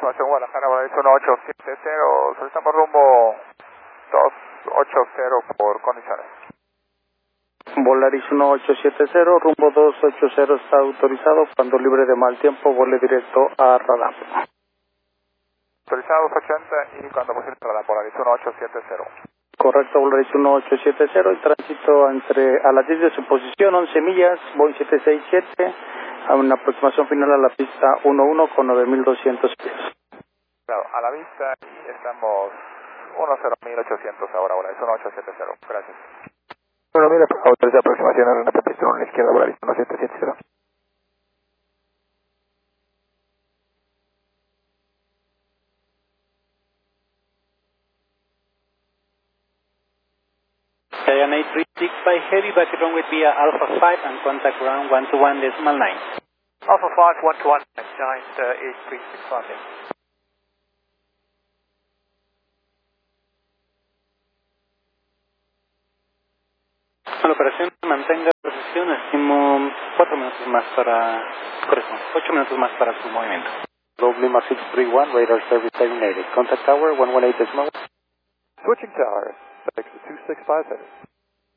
aproximación Guadalajara, Volaris 1870, solicitamos rumbo 280 por condiciones. Volaris 1870, rumbo 280 está autorizado. Cuando libre de mal tiempo, vuele directo a radar. Autorizado 280 y cuando posible para la Volaris 1870. Correcto, Volaris 1870, el tránsito a las 10 de su posición, 11 millas, Boeing 767, a una aproximación final a la pista 11 con 9.200 pies. Claro, a la vista y estamos 10.800 ahora, Volaris 1870. Gracias. Bueno, mira, autoriza aproximación a la pista 1 a la izquierda, Volaris 1770. Cayenne 836 by heavy, back at runway via Alpha 5 and contact ground 121.9. Alpha 5, 121, Giant 8365. La operación mantenga posición, estimo 4 minutos más para, correcto, 8 minutos más para su movimiento. Globe Lima 631, radar service terminated. Contact tower 118.1. Switching tower, 2657.